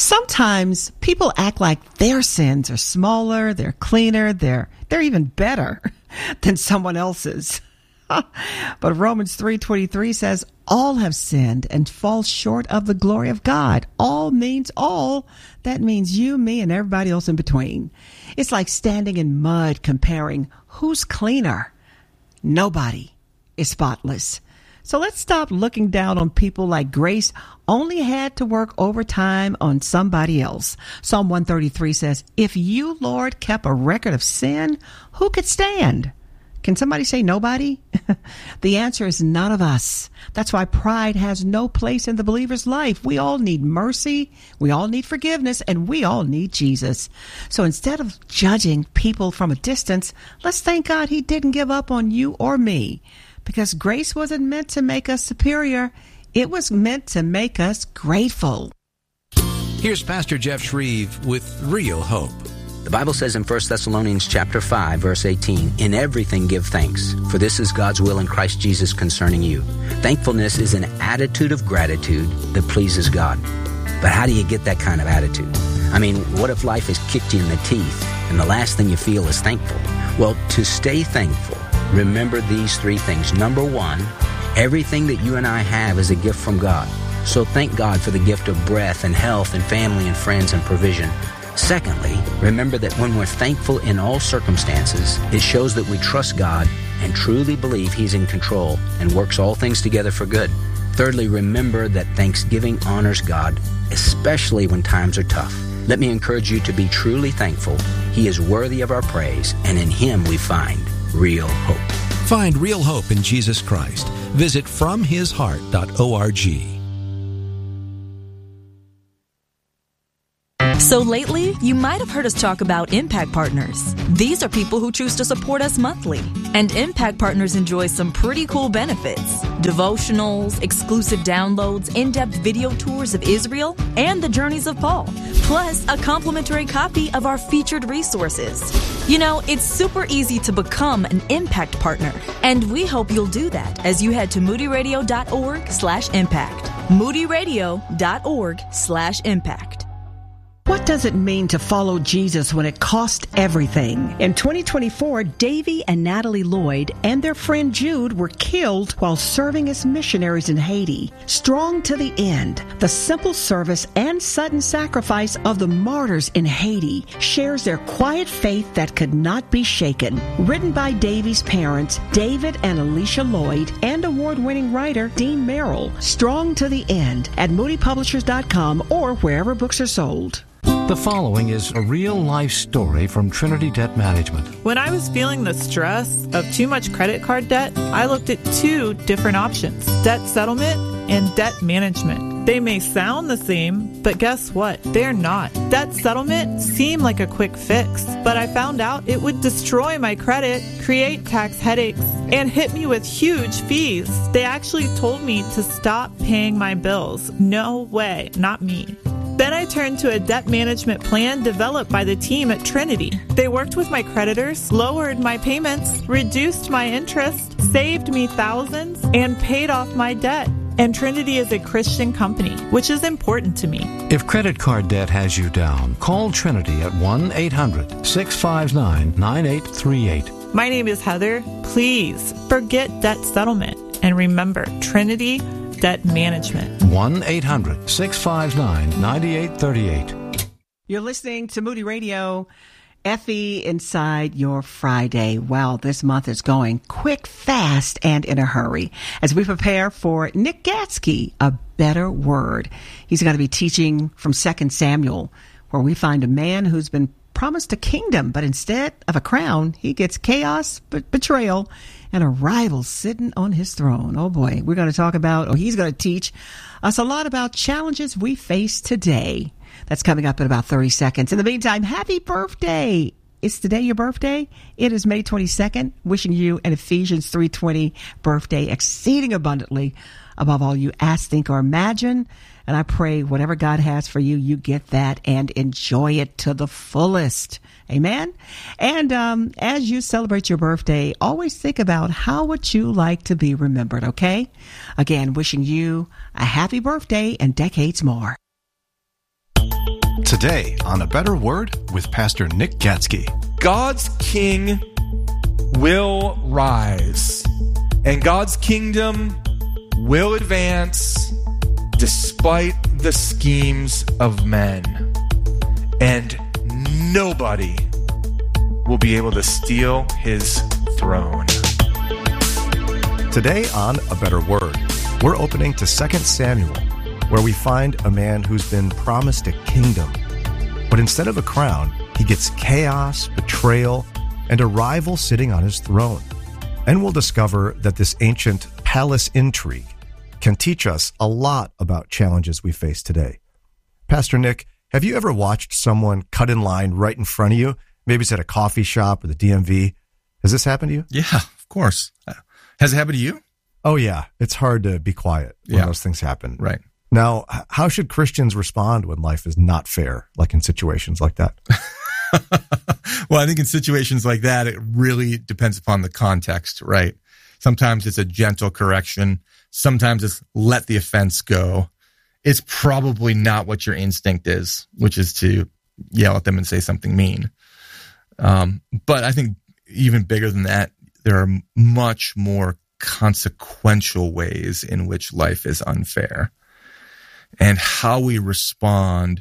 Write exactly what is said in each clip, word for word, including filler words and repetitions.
Sometimes people act like their sins are smaller, they're cleaner, they're they're even better than someone else's. But Romans three twenty-three says, all have sinned and fall short of the glory of God. All means all. That means you, me, and everybody else in between. It's like standing in mud comparing who's cleaner. Nobody is spotless. So let's stop looking down on people like Grace only had to work overtime on somebody else. Psalm one thirty-three says, if you, Lord, kept a record of sin, who could stand? Can somebody say nobody? The answer is none of us. That's why pride has no place in the believer's life. We all need mercy, we all need forgiveness, and we all need Jesus. So instead of judging people from a distance, let's thank God he didn't give up on you or me. Because grace wasn't meant to make us superior. It was meant to make us grateful. Here's Pastor Jeff Shreve with Real Hope. The Bible says in First Thessalonians chapter five, verse eighteen, in everything give thanks, for this is God's will in Christ Jesus concerning you. Thankfulness is an attitude of gratitude that pleases God. But how do you get that kind of attitude? I mean, what if life has kicked you in the teeth and the last thing you feel is thankful? Well, to stay thankful, remember these three things. Number one, everything that you and I have is a gift from God. So thank God for the gift of breath and health and family and friends and provision. Secondly, remember that when we're thankful in all circumstances, it shows that we trust God and truly believe He's in control and works all things together for good. Thirdly, remember that thanksgiving honors God, especially when times are tough. Let me encourage you to be truly thankful. He is worthy of our praise, and in Him we find real hope. Find real hope in Jesus Christ. Visit from his heart dot org. So lately, you might have heard us talk about Impact Partners. These are people who choose to support us monthly. And Impact Partners enjoy some pretty cool benefits. Devotionals, exclusive downloads, in-depth video tours of Israel, and the journeys of Paul. Plus, a complimentary copy of our featured resources. You know, it's super easy to become an Impact Partner. And we hope you'll do that as you head to moody radio dot org slash impact. moody radio dot org slash impact. What does it mean to follow Jesus when it costs everything? In twenty twenty-four, Davy and Natalie Lloyd and their friend Jude were killed while serving as missionaries in Haiti. Strong to the end, the simple service and sudden sacrifice of the martyrs in Haiti shares their quiet faith that could not be shaken. Written by Davy's parents, David and Alicia Lloyd, and award-winning writer Dean Merrill. Strong to the end at moody publishers dot com or wherever books are sold. The following is a real-life story from Trinity Debt Management. When I was feeling the stress of too much credit card debt, I looked at two different options, debt settlement and debt management. They may sound the same, but guess what? They're not. Debt settlement seemed like a quick fix, but I found out it would destroy my credit, create tax headaches, and hit me with huge fees. They actually told me to stop paying my bills. No way, not me. Then I turned to a debt management plan developed by the team at Trinity. They worked with my creditors, lowered my payments, reduced my interest, saved me thousands, and paid off my debt. And Trinity is a Christian company, which is important to me. If credit card debt has you down, call Trinity at one eight hundred six five nine nine eight three eight. My name is Heather. Please forget debt settlement and remember Trinity Debt Management. one eight hundred six five nine nine eight three eight. You're listening to Moody Radio. Effie inside your Friday. Wow, this month is going quick, fast, and in a hurry as we prepare for Nick Gatsky, A Better Word. He's going to be teaching from Second Samuel, where we find a man who's been promised a kingdom, but instead of a crown, he gets chaos, but betrayal, and a rival sitting on his throne. Oh boy, we're going to talk about, or he's going to teach us a lot about challenges we face today. That's coming up in about thirty seconds. In the meantime, happy birthday. Is today your birthday? It is May twenty-second. Wishing you an Ephesians three twenty birthday, exceeding abundantly above all you ask, think, or imagine. And I pray whatever God has for you, you get that and enjoy it to the fullest. Amen. And um, as you celebrate your birthday, always think about how would you like to be remembered, okay? Again, wishing you a happy birthday and decades more. Today on A Better Word with Pastor Nick Gatsky. God's king will rise, and God's kingdom will advance despite the schemes of men. And nobody will be able to steal his throne. Today on A Better Word, we're opening to Second Samuel, where we find a man who's been promised a kingdom. But instead of a crown, he gets chaos, betrayal, and a rival sitting on his throne. And we'll discover that this ancient palace intrigue can teach us a lot about challenges we face today. Pastor Nick, have you ever watched someone cut in line right in front of you? Maybe it's at a coffee shop or the D M V. Has this happened to you? Yeah, of course. Has it happened to you? Oh, yeah. It's hard to be quiet when Yeah. those things happen. Right. Now, h- how should Christians respond when life is not fair, like in situations like that? Well, I think in situations like that, it really depends upon the context, right? Sometimes it's a gentle correction. Sometimes it's let the offense go. It's probably not what your instinct is, which is to yell at them and say something mean. Um, but I think even bigger than that, there are much more consequential ways in which life is unfair. And how we respond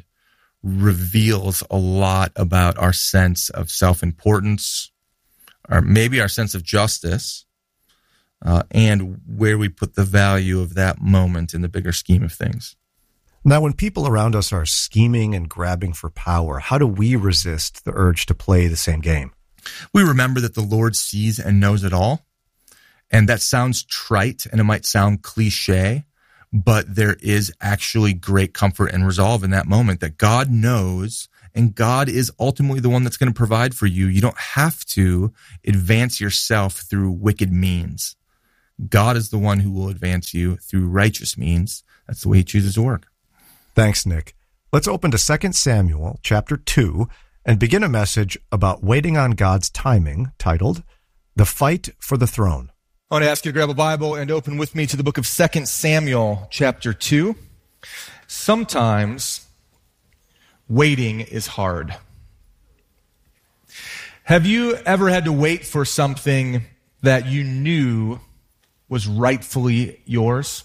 reveals a lot about our sense of self-importance, or maybe our sense of justice, uh, and where we put the value of that moment in the bigger scheme of things. Now, when people around us are scheming and grabbing for power, how do we resist the urge to play the same game? We remember that the Lord sees and knows it all. And that sounds trite and it might sound cliche, but there is actually great comfort and resolve in that moment that God knows, and God is ultimately the one that's going to provide for you. You don't have to advance yourself through wicked means. God is the one who will advance you through righteous means. That's the way he chooses to work. Thanks, Nick. Let's open to Second Samuel chapter two and begin a message about waiting on God's timing, titled, The Fight for the Throne. I want to ask you to grab a Bible and open with me to the book of Second Samuel, chapter two. Sometimes waiting is hard. Have you ever had to wait for something that you knew was rightfully yours?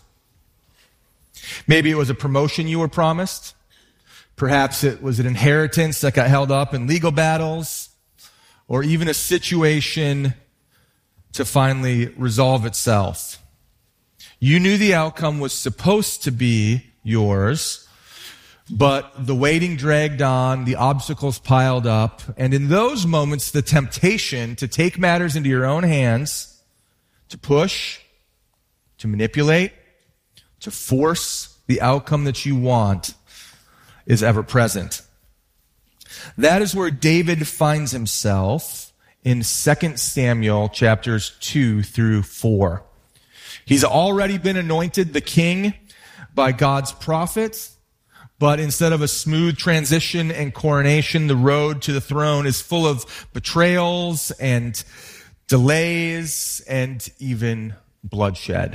Maybe it was a promotion you were promised. Perhaps it was an inheritance that got held up in legal battles, or even a situation to finally resolve itself. You knew the outcome was supposed to be yours, but the waiting dragged on, the obstacles piled up, and in those moments, the temptation to take matters into your own hands, to push, to manipulate, to force the outcome that you want is ever present. That is where David finds himself in Second Samuel chapters two through four. He's already been anointed the king by God's prophets, but instead of a smooth transition and coronation, the road to the throne is full of betrayals and delays and even bloodshed.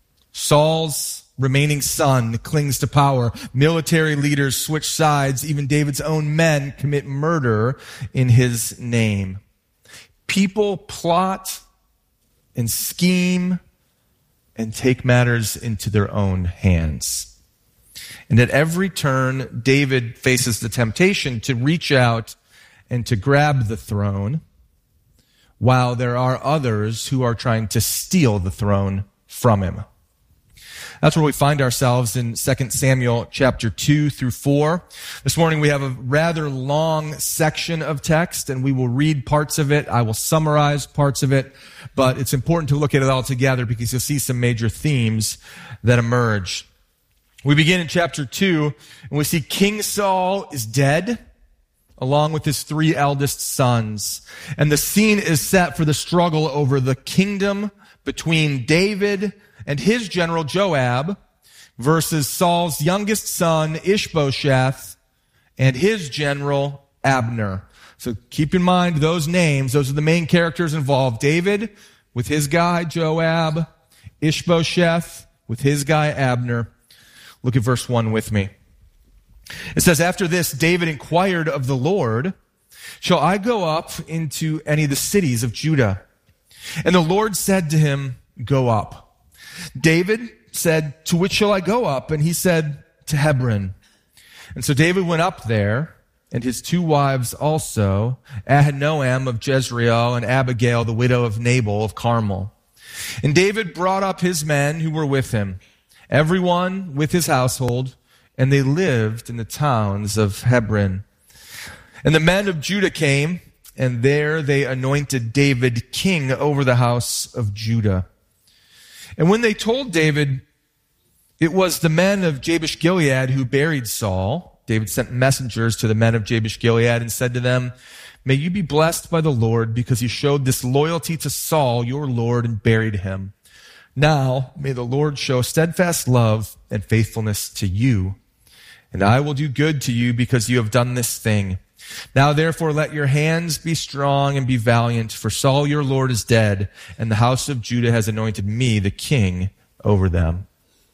Saul's remaining son clings to power. Military leaders switch sides. Even David's own men commit murder in his name. People plot and scheme and take matters into their own hands. And at every turn, David faces the temptation to reach out and to grab the throne, while there are others who are trying to steal the throne from him. That's where we find ourselves in Second Samuel chapter two through four. This morning we have a rather long section of text, and we will read parts of it. I will summarize parts of it, but it's important to look at it all together because you'll see some major themes that emerge. We begin in chapter two, and we see King Saul is dead, along with his three eldest sons. And the scene is set for the struggle over the kingdom between David and his general Joab versus Saul's youngest son Ishbosheth and his general Abner. So keep in mind those names. Those are the main characters involved. David with his guy Joab, Ishbosheth with his guy Abner. Look at verse one with me. It says, after this, David inquired of the Lord, shall I go up into any of the cities of Judah? And the Lord said to him, go up. David said, to which shall I go up? And he said, to Hebron. And so David went up there, and his two wives also, Ahinoam of Jezreel and Abigail, the widow of Nabal of Carmel. And David brought up his men who were with him, everyone with his household, and they lived in the towns of Hebron. And the men of Judah came, and there they anointed David king over the house of Judah. And when they told David it was the men of Jabesh Gilead who buried Saul, David sent messengers to the men of Jabesh Gilead and said to them, may you be blessed by the Lord, because he showed this loyalty to Saul, your Lord, and buried him. Now may the Lord show steadfast love and faithfulness to you, and I will do good to you because you have done this thing. Now therefore let your hands be strong and be valiant, for Saul your Lord is dead, and the house of Judah has anointed me the king over them.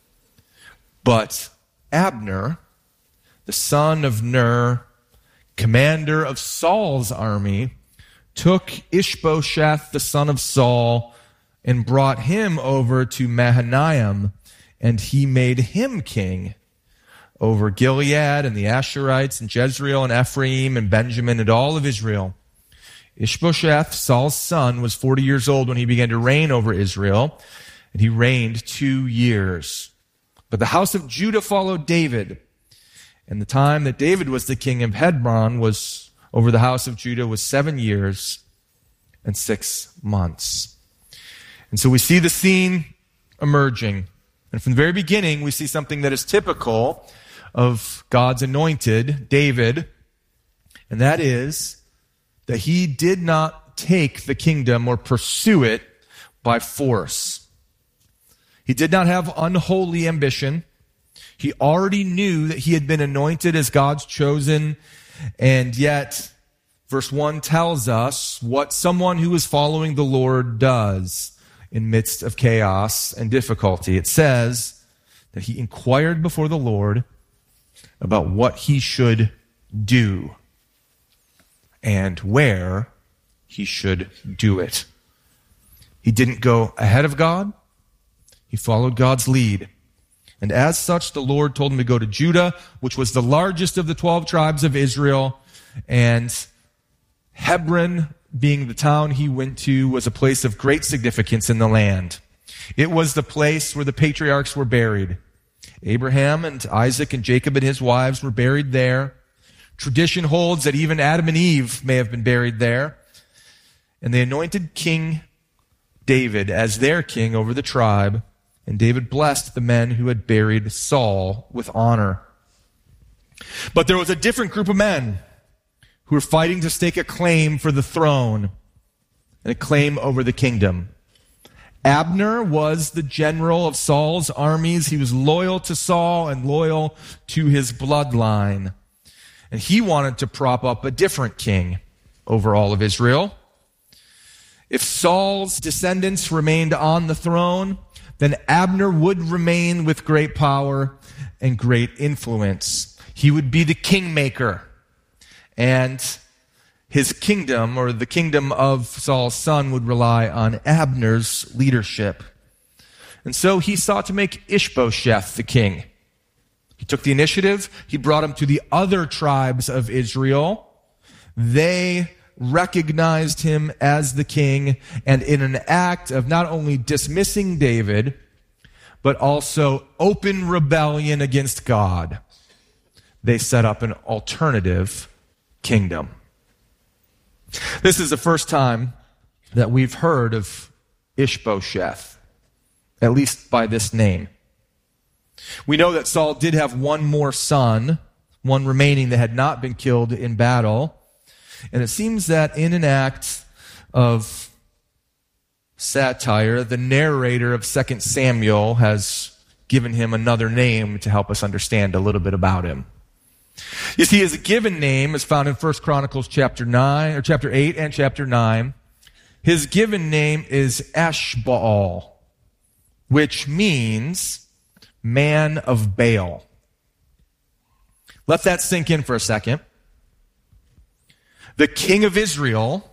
But Abner, the son of Ner, commander of Saul's army, took Ishbosheth, the son of Saul, and brought him over to Mahanaim, and he made him king over Gilead and the Asherites and Jezreel and Ephraim and Benjamin and all of Israel. Ishbosheth, Saul's son, was forty years old when he began to reign over Israel, and he reigned two years. But the house of Judah followed David, and the time that David was the king of Hebron was over the house of Judah was seven years and six months. And so we see the scene emerging. And from the very beginning, we see something that is typical of God's anointed, David, and that is that he did not take the kingdom or pursue it by force. He did not have unholy ambition. He already knew that he had been anointed as God's chosen, and yet verse one tells us what someone who is following the Lord does in midst of chaos and difficulty. It says that he inquired before the Lord about what he should do and where he should do it. He didn't go ahead of God. He followed God's lead. And as such, the Lord told him to go to Judah, which was the largest of the twelve tribes of Israel. And Hebron, being the town he went to, was a place of great significance in the land. It was the place where the patriarchs were buried. Abraham and Isaac and Jacob and his wives were buried there. Tradition holds that even Adam and Eve may have been buried there. And they anointed King David as their king over the tribe. And David blessed the men who had buried Saul with honor. But there was a different group of men who were fighting to stake a claim for the throne and a claim over the kingdom. Abner was the general of Saul's armies. He was loyal to Saul and loyal to his bloodline. And he wanted to prop up a different king over all of Israel. If Saul's descendants remained on the throne, then Abner would remain with great power and great influence. He would be the kingmaker. And his kingdom, or the kingdom of Saul's son, would rely on Abner's leadership. And so he sought to make Ishbosheth the king. He took the initiative. He brought him to the other tribes of Israel. They recognized him as the king, and in an act of not only dismissing David, but also open rebellion against God, they set up an alternative kingdom. This is the first time that we've heard of Ishbosheth, at least by this name. We know that Saul did have one more son, one remaining that had not been killed in battle. And it seems that in an act of satire, the narrator of Second Samuel has given him another name to help us understand a little bit about him. You see, his given name is found in First Chronicles chapter nine, or chapter eight and chapter nine. His given name is Eshbaal, which means man of Baal. Let that sink in for a second. The king of Israel,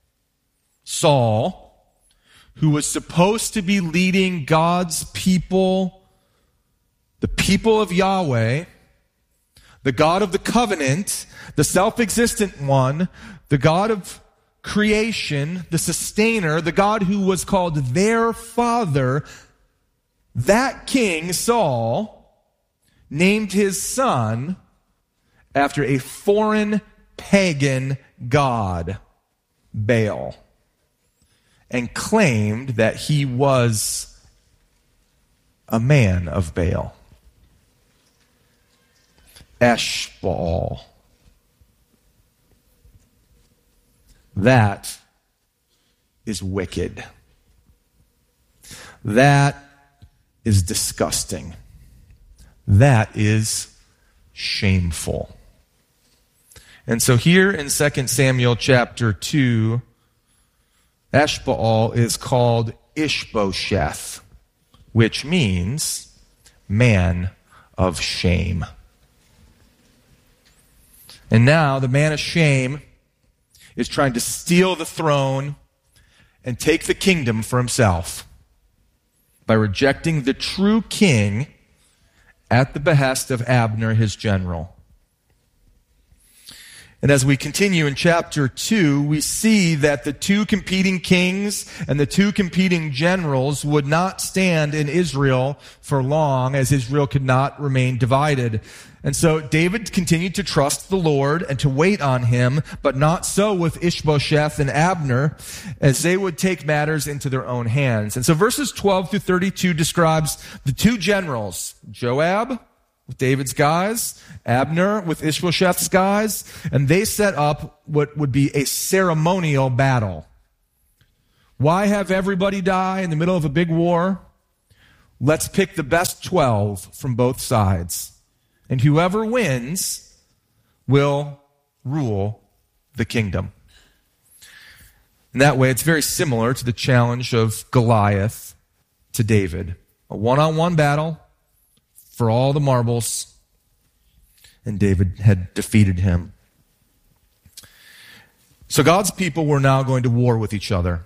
Saul, who was supposed to be leading God's people, the people of Yahweh, the God of the covenant, the self-existent one, the God of creation, the sustainer, the God who was called their father, that king, Saul, named his son after a foreign pagan god, Baal, and claimed that he was a man of Baal. Eshbaal. That is wicked. That is disgusting. That is shameful. And so here in Second Samuel chapter two, Eshbaal is called Ishbosheth, which means man of shame. And now the man of shame is trying to steal the throne and take the kingdom for himself by rejecting the true king at the behest of Abner, his general. And as we continue in chapter two, we see that the two competing kings and the two competing generals would not stand in Israel for long, as Israel could not remain divided. And so David continued to trust the Lord and to wait on him, but not so with Ishbosheth and Abner, as they would take matters into their own hands. And so verses twelve through thirty-two describes the two generals, Joab with David's guys, Abner with Ishbosheth's guys, and they set up what would be a ceremonial battle. Why have everybody die in the middle of a big war? Let's pick the best twelve from both sides. And whoever wins will rule the kingdom. In that way, it's very similar to the challenge of Goliath to David. A one-on-one battle for all the marbles, and David had defeated him. So God's people were now going to war with each other.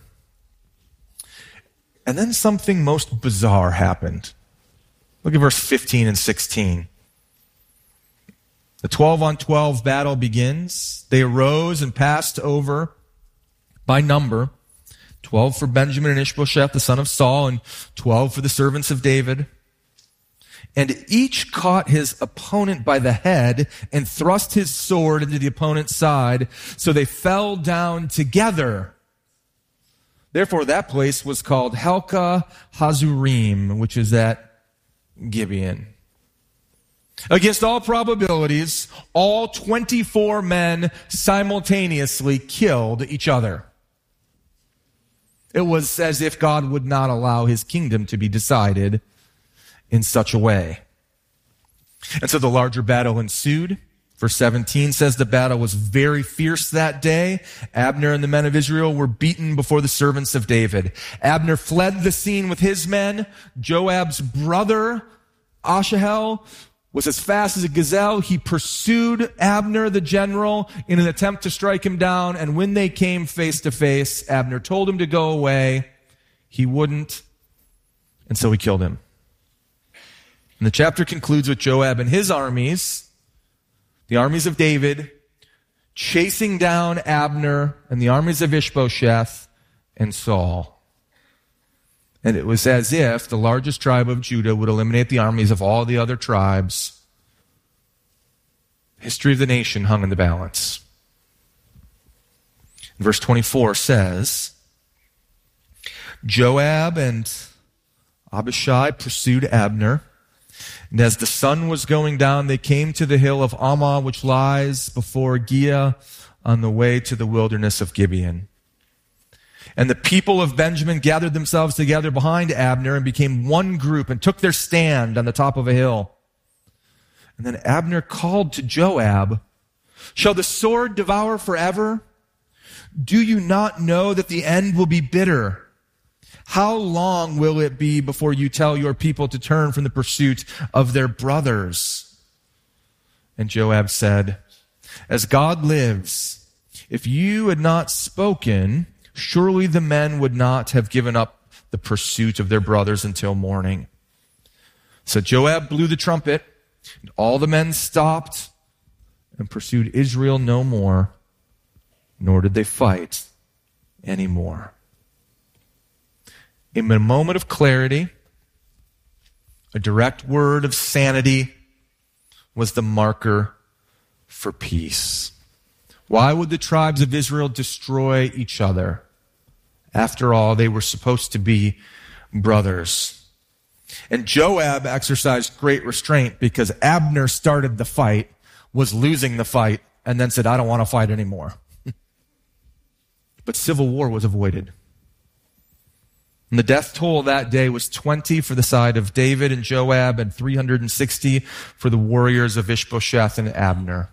And then something most bizarre happened. Look at verse fifteen and sixteen. The twelve on twelve battle begins. They arose and passed over by number. Twelve for Benjamin and Ishbosheth, the son of Saul, and twelve for the servants of David. And each caught his opponent by the head and thrust his sword into the opponent's side, so they fell down together. Therefore, that place was called Helka Hazurim, which is at Gibeon. Against all probabilities, all twenty-four men simultaneously killed each other. It was as if God would not allow his kingdom to be decided in such a way. And so the larger battle ensued. Verse seventeen says the battle was very fierce that day. Abner and the men of Israel were beaten before the servants of David. Abner fled the scene with his men. Joab's brother, Asahel, was as fast as a gazelle. He pursued Abner, the general, in an attempt to strike him down. And when they came face to face, Abner told him to go away. He wouldn't. And so he killed him. And the chapter concludes with Joab and his armies, the armies of David, chasing down Abner and the armies of Ishbosheth and Saul. And it was as if the largest tribe of Judah would eliminate the armies of all the other tribes. The history of the nation hung in the balance. And verse twenty-four says, Joab and Abishai pursued Abner. And as the sun was going down, they came to the hill of Ammah, which lies before Giah on the way to the wilderness of Gibeon. And the people of Benjamin gathered themselves together behind Abner and became one group and took their stand on the top of a hill. And then Abner called to Joab, "Shall the sword devour forever? Do you not know that the end will be bitter? How long will it be before you tell your people to turn from the pursuit of their brothers?" And Joab said, "As God lives, if you had not spoken, surely the men would not have given up the pursuit of their brothers until morning." So Joab blew the trumpet, and all the men stopped and pursued Israel no more, nor did they fight anymore. In a moment of clarity, a direct word of sanity was the marker for peace. Why would the tribes of Israel destroy each other? After all, they were supposed to be brothers. And Joab exercised great restraint because Abner started the fight, was losing the fight, and then said, "I don't want to fight anymore." But civil war was avoided. And the death toll that day was twenty for the side of David and Joab and three hundred sixty for the warriors of Ishbosheth and Abner.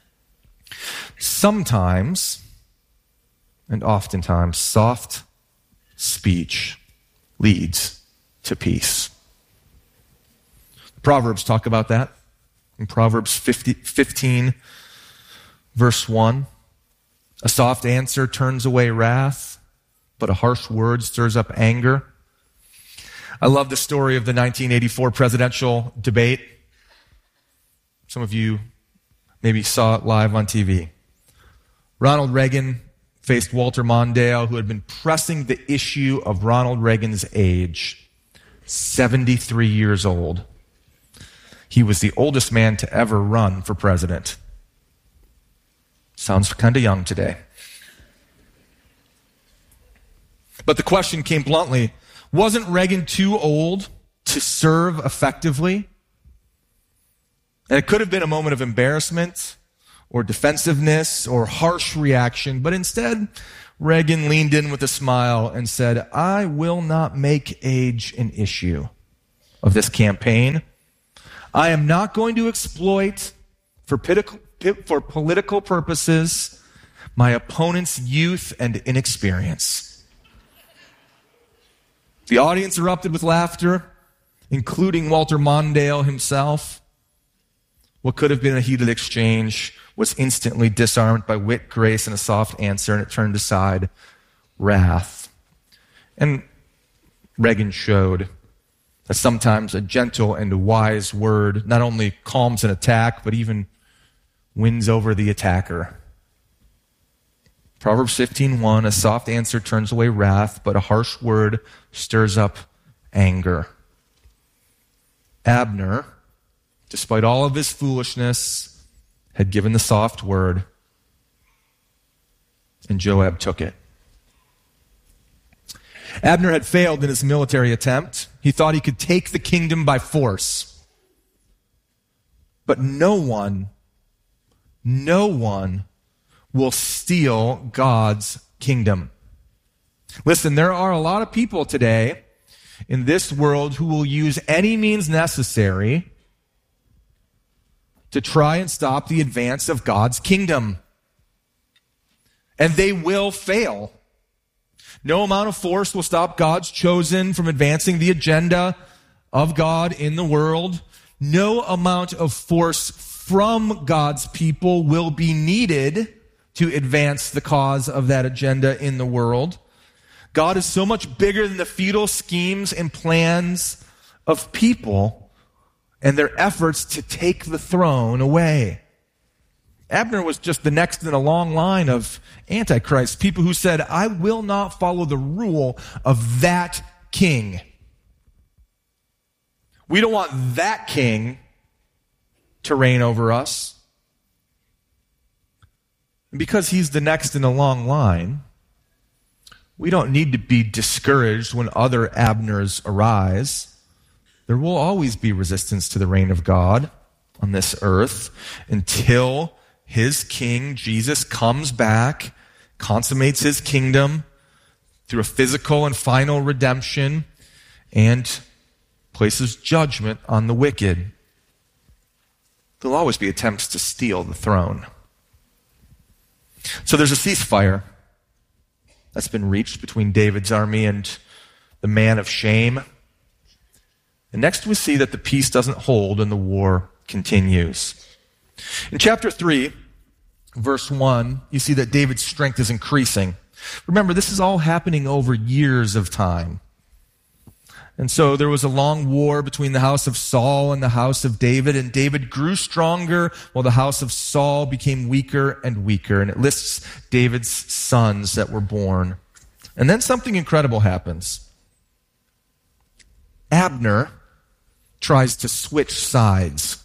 Sometimes, and oftentimes, soft speech leads to peace. The Proverbs talk about that. In Proverbs fifty, fifteen, verse one, "A soft answer turns away wrath, but a harsh word stirs up anger." I love the story of the nineteen eighty-four presidential debate. Some of you maybe saw it live on T V. Ronald Reagan faced Walter Mondale, who had been pressing the issue of Ronald Reagan's age, seventy-three years old. He was the oldest man to ever run for president. Sounds kind of young today. But the question came bluntly, wasn't Reagan too old to serve effectively? And it could have been a moment of embarrassment or defensiveness or harsh reaction, but instead, Reagan leaned in with a smile and said, "I will not make age an issue of this campaign. I am not going to exploit for political, for political purposes my opponent's youth and inexperience." The audience erupted with laughter, including Walter Mondale himself. What could have been a heated exchange was instantly disarmed by wit, grace, and a soft answer, and it turned aside wrath. And Reagan showed that sometimes a gentle and wise word not only calms an attack, but even wins over the attacker. Proverbs fifteen one, "A soft answer turns away wrath, but a harsh word stirs up anger." Abner, despite all of his foolishness, had given the soft word, and Joab took it. Abner had failed in his military attempt. He thought he could take the kingdom by force. But no one, no one will steal God's kingdom. Listen, there are a lot of people today in this world who will use any means necessary to try and stop the advance of God's kingdom. And they will fail. No amount of force will stop God's chosen from advancing the agenda of God in the world. No amount of force from God's people will be needed to advance the cause of that agenda in the world. God is so much bigger than the futile schemes and plans of people and their efforts to take the throne away. Abner was just the next in a long line of antichrists, people who said, "I will not follow the rule of that king. We don't want that king to reign over us." And because he's the next in a long line, we don't need to be discouraged when other Abners arise. There will always be resistance to the reign of God on this earth until his king, Jesus, comes back, consummates his kingdom through a physical and final redemption, and places judgment on the wicked. There'll always be attempts to steal the throne. So there's a ceasefire that's been reached between David's army and the man of shame. And next we see that the peace doesn't hold and the war continues. In chapter three, verse one, you see that David's strength is increasing. Remember, this is all happening over years of time. And so there was a long war between the house of Saul and the house of David, and David grew stronger while the house of Saul became weaker and weaker. And it lists David's sons that were born. And then something incredible happens. Abner tries to switch sides.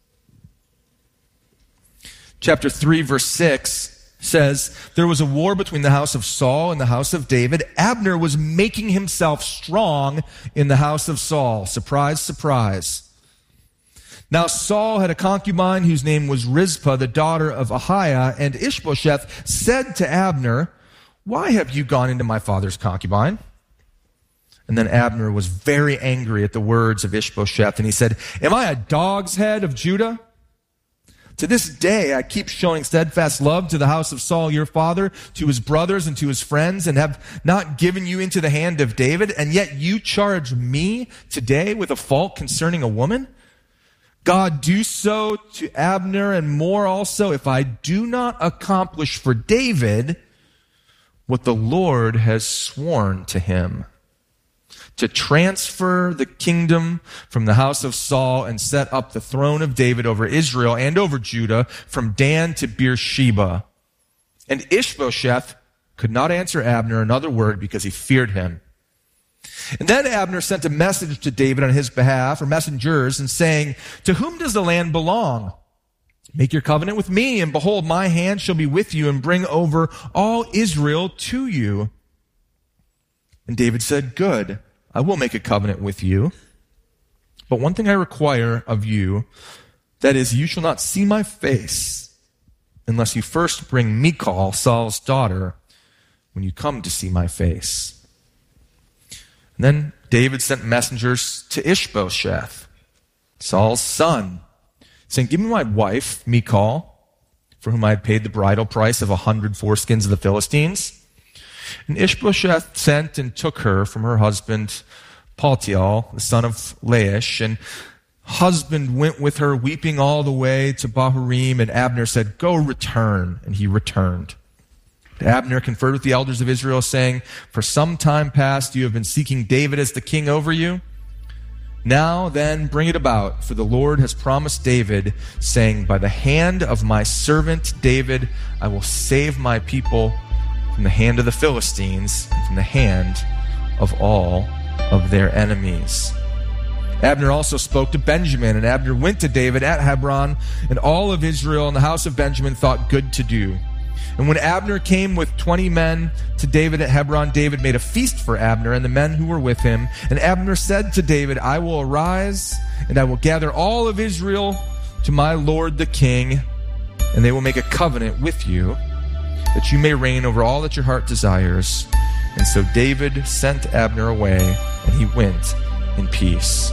Chapter three, verse six says, there was a war between the house of Saul and the house of David. Abner was making himself strong in the house of Saul. Surprise, surprise. Now Saul had a concubine whose name was Rizpah, the daughter of Ahiah, and Ishbosheth said to Abner, why have you gone into my father's concubine? And then Abner was very angry at the words of Ishbosheth, and he said, am I a dog's head of Judah? To this day, I keep showing steadfast love to the house of Saul, your father, to his brothers and to his friends, and have not given you into the hand of David, and yet you charge me today with a fault concerning a woman? God, do so to Abner and more also, if I do not accomplish for David what the Lord has sworn to him, to transfer the kingdom from the house of Saul and set up the throne of David over Israel and over Judah from Dan to Beersheba. And Ishbosheth could not answer Abner another word because he feared him. And then Abner sent a message to David on his behalf, or messengers, and saying, to whom does the land belong? Make your covenant with me, and behold, my hand shall be with you and bring over all Israel to you. And David said, good. I will make a covenant with you. But one thing I require of you, that is, you shall not see my face unless you first bring Michal, Saul's daughter, when you come to see my face. And then David sent messengers to Ishbosheth, Saul's son, saying, give me my wife, Michal, for whom I had paid the bridal price of a hundred foreskins of the Philistines. And Ishbosheth sent and took her from her husband, Paltiel, the son of Laish. And husband went with her, weeping all the way to Bahurim. And Abner said, go return. And he returned. Abner conferred with the elders of Israel, saying, for some time past you have been seeking David as the king over you. Now then, bring it about, for the Lord has promised David, saying, by the hand of my servant David, I will save my people from the hand of the Philistines, and from the hand of all of their enemies. Abner also spoke to Benjamin, and Abner went to David at Hebron, and all of Israel and the house of Benjamin thought good to do. And when Abner came with twenty men to David at Hebron, David made a feast for Abner and the men who were with him. And Abner said to David, I will arise, and I will gather all of Israel to my lord the king, and they will make a covenant with you, that you may reign over all that your heart desires. And so David sent Abner away, and he went in peace.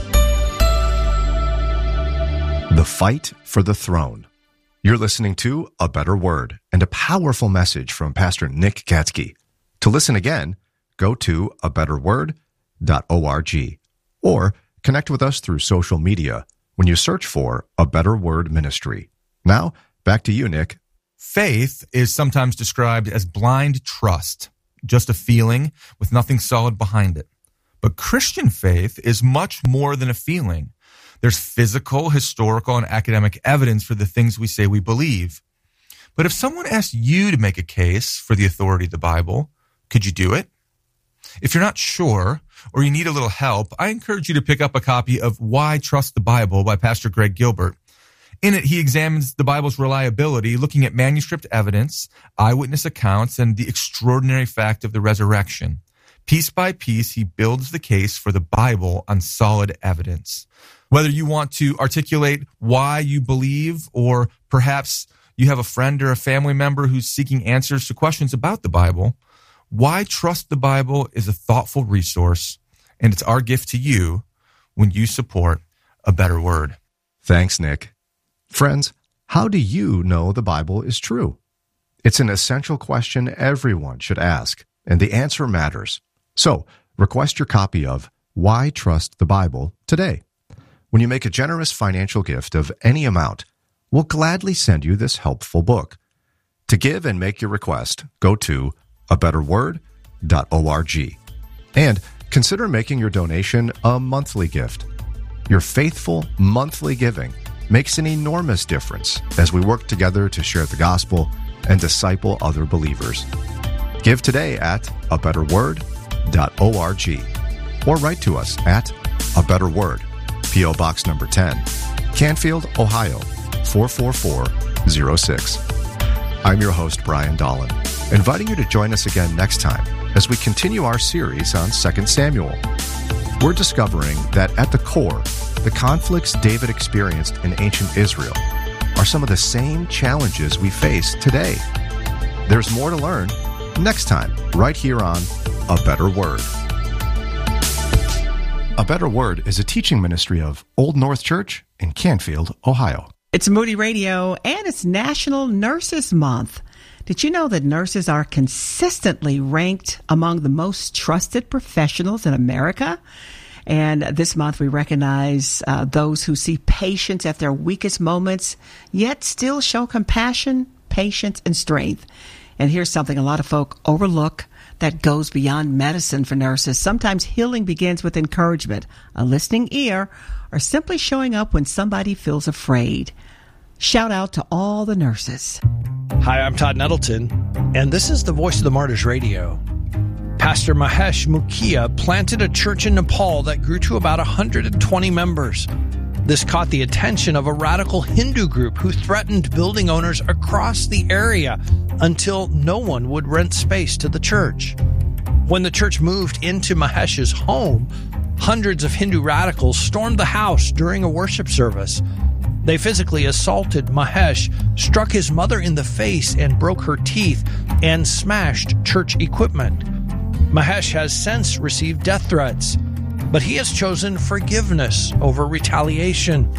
The Fight for the Throne. You're listening to A Better Word and a powerful message from Pastor Nick Gatzke. To listen again, go to a better word dot org or connect with us through social media when you search for A Better Word Ministry. Now, back to you, Nick. Faith is sometimes described as blind trust, just a feeling with nothing solid behind it. But Christian faith is much more than a feeling. There's physical, historical, and academic evidence for the things we say we believe. But if someone asked you to make a case for the authority of the Bible, could you do it? If you're not sure, or you need a little help, I encourage you to pick up a copy of Why Trust the Bible by Pastor Greg Gilbert. In it, he examines the Bible's reliability, looking at manuscript evidence, eyewitness accounts, and the extraordinary fact of the resurrection. Piece by piece, he builds the case for the Bible on solid evidence. Whether you want to articulate why you believe, or perhaps you have a friend or a family member who's seeking answers to questions about the Bible, Why Trust the Bible is a thoughtful resource, and it's our gift to you when you support A Better Word. Thanks, Nick. Friends, how do you know the Bible is true? It's an essential question everyone should ask, and the answer matters. So, request your copy of Why Trust the Bible today. When you make a generous financial gift of any amount, we'll gladly send you this helpful book. To give and make your request, go to a better word dot org and consider making your donation a monthly gift. Your faithful monthly giving makes an enormous difference as we work together to share the gospel and disciple other believers. Give today at a better word dot org or write to us at A Better Word, P O. Box number ten, Canfield, Ohio, four four four zero six. I'm your host, Brian Dolan, inviting you to join us again next time as we continue our series on Second Samuel. We're discovering that at the core, the conflicts David experienced in ancient Israel are some of the same challenges we face today. There's more to learn next time, right here on A Better Word. A Better Word is a teaching ministry of Old North Church in Canfield, Ohio. It's Moody Radio, and it's National Nurses Month. Did you know that nurses are consistently ranked among the most trusted professionals in America? And this month we recognize uh, those who see patients at their weakest moments, yet still show compassion, patience, and strength. And here's something a lot of folk overlook that goes beyond medicine for nurses. Sometimes healing begins with encouragement, a listening ear, or simply showing up when somebody feels afraid. Shout out to all the nurses. Hi, I'm Todd Nettleton, and this is the Voice of the Martyrs Radio. Pastor Mahesh Mukhia planted a church in Nepal that grew to about one hundred twenty members. This caught the attention of a radical Hindu group who threatened building owners across the area until no one would rent space to the church. When the church moved into Mahesh's home, hundreds of Hindu radicals stormed the house during a worship service. They physically assaulted Mahesh, struck his mother in the face and broke her teeth, and smashed church equipment. Mahesh has since received death threats, but he has chosen forgiveness over retaliation.